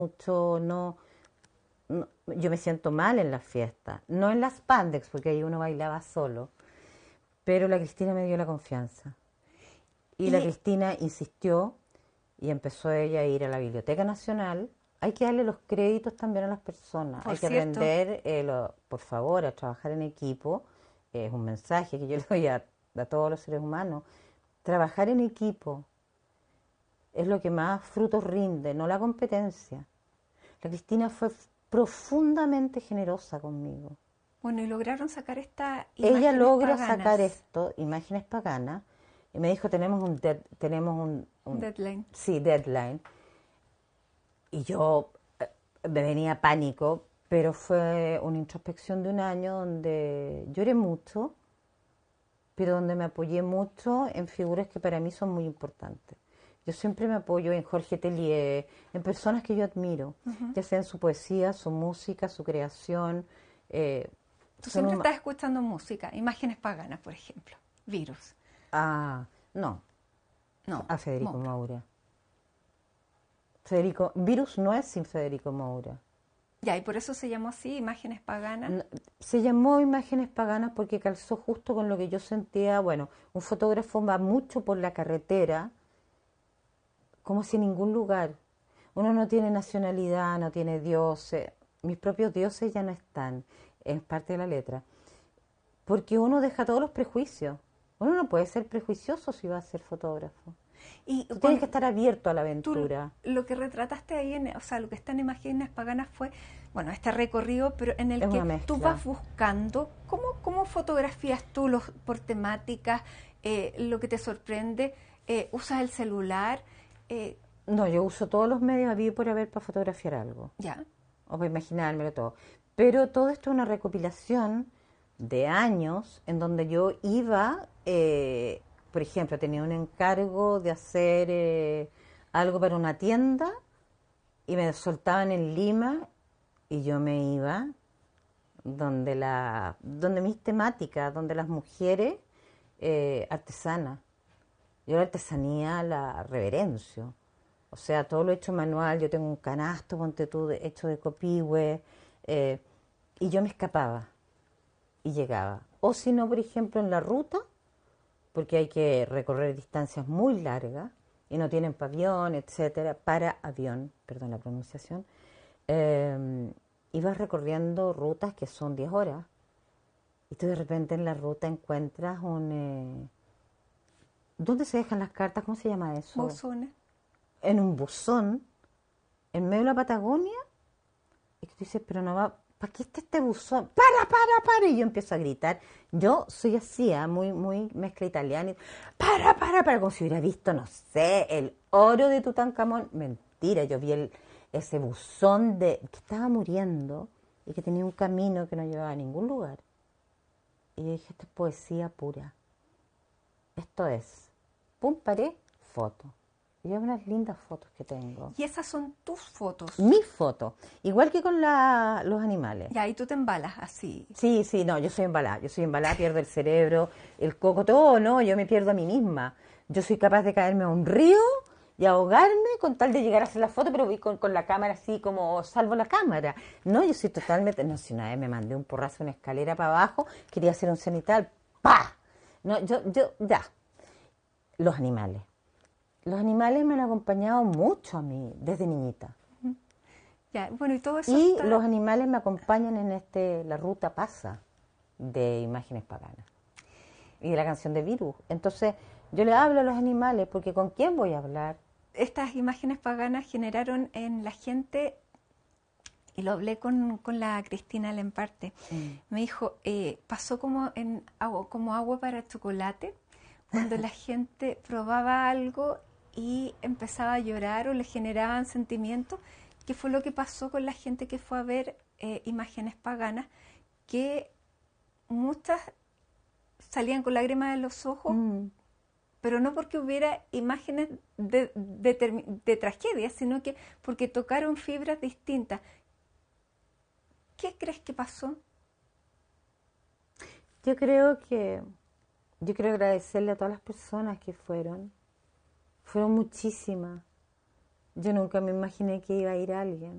mucho, yo me siento mal en las fiestas, no en las Pandex, porque ahí uno bailaba solo, pero la Cristina me dio la confianza. Y la Y, Cristina insistió y empezó ella a ir a la Biblioteca Nacional. Hay que darle los créditos también a las personas, por hay que cierto, aprender, por favor, a trabajar en equipo. Es un mensaje que yo le doy a todos los seres humanos. Trabajar en equipo es lo que más frutos rinde, no la competencia. La Cristina fue profundamente generosa conmigo. bueno, y lograron sacar estas Ella imágenes logra sacar paganas, esto, imágenes paganas, y me dijo, tenemos un deadline. sí, deadline. Y yo me venía pánico, pero fue una introspección de un año donde lloré mucho, pero donde me apoyé mucho en figuras que para mí son muy importantes. Yo siempre me apoyo en Jorge Tellier, en personas que yo admiro, Ujú. ya sea en su poesía, su música, su creación. eh, Tú son siempre un... estás escuchando música, imágenes paganas, por ejemplo, Virus. Ah, no, No, a Federico Moura. Moura. Virus no es sin Federico Moura. Ya, y por eso se llamó así, imágenes paganas. No, se llamó Imágenes Paganas porque calzó justo con lo que yo sentía. Bueno, un fotógrafo va mucho por la carretera, como si en ningún lugar. Uno no tiene nacionalidad, no tiene dioses. Mis propios dioses ya no están, es parte de la letra. Porque uno deja todos los prejuicios. Uno no puede ser prejuicioso si va a ser fotógrafo. Y Tú tienes que cuando estar abierto a la tú aventura. lo que retrataste ahí, o sea, lo que está en imágenes paganas fue, bueno, este recorrido, pero en el Es una que tú mezcla. vas buscando, ¿cómo fotografías tú por temáticas, lo que te sorprende? ¿Usas el celular? Eh, No, yo uso todos los medios habidos por haber para fotografiar algo. ya, O para imaginármelo todo. Pero todo esto es una recopilación de años en donde yo iba, por ejemplo, tenía un encargo de hacer algo para una tienda y me soltaban en Lima y yo me iba donde mis temáticas, donde las mujeres artesanas. Yo la artesanía la reverencio. O sea, todo lo hecho manual. Yo tengo un canasto, ponte tú, hecho de copihue. eh, y yo me escapaba y llegaba. O si no, por ejemplo, en la ruta, porque hay que recorrer distancias muy largas y no tienen pavión, etcétera, para avión, perdón la pronunciación. eh, Ibas recorriendo rutas que son 10 horas y tú de repente en la ruta encuentras ¿Dónde se dejan las cartas? ¿Cómo se llama eso? buzones. En un buzón, en medio de la Patagonia, y que tú dices, pero no va, ¿para qué está este buzón? ¡Para! Y yo empiezo a gritar. Yo soy así, muy mezcla italiana. ¡Para! Como si hubiera visto, no sé, el oro de Tutankamón. Mentira, yo vi ese buzón que estaba muriendo y que tenía un camino que no llevaba a ningún lugar. Y yo dije, esto es poesía pura. Esto es. Pum, paré, foto. Y hay unas lindas fotos que tengo. Y esas son tus fotos. Mis fotos. Igual que con los animales. Ya, y tú te embalas así. Sí, sí, no, yo soy embalada, pierdo el cerebro, el coco, todo, no, yo me pierdo a mí misma. Yo soy capaz de caerme a un río y ahogarme con tal de llegar a hacer la foto, pero voy con la cámara así como salvo la cámara. No, yo soy totalmente, no, si una vez me mandé un porrazo, una escalera para abajo, quería hacer un cenital, ¡pa! No, ya, los animales. Los animales me han acompañado mucho a mí desde niñita. Ya, bueno, y todo eso Y está. los animales me acompañan en la ruta pasa de Imágenes Paganas y de la canción de Virus. Entonces, yo le hablo a los animales porque ¿con quién voy a hablar? Estas imágenes paganas generaron en la gente, y lo hablé con la Cristina Lemparte, Mm. me dijo, pasó como agua para chocolate, cuando la gente probaba algo y empezaba a llorar o le generaban sentimientos, que fue lo que pasó con la gente que fue a ver imágenes paganas, que muchas salían con lágrimas en los ojos, Mm. pero no porque hubiera imágenes de tragedia, sino que porque tocaron fibras distintas. ¿Qué crees que pasó? Yo creo que, yo quiero agradecerle a todas las personas que fueron. Fueron muchísimas. Yo nunca me imaginé que iba a ir alguien.